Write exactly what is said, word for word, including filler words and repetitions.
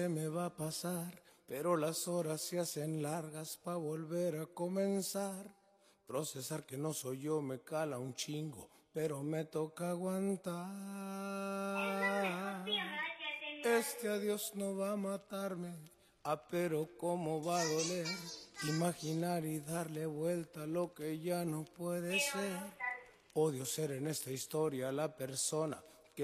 se me va a pasar, pero las horas se hacen largas pa' volver a comenzar. Procesar que no soy yo me cala un chingo, pero me toca aguantar. Este adiós no va a matarme, ah, pero cómo va a doler. Imaginar y darle vuelta a lo que ya no puede ser. Odio ser en esta historia la persona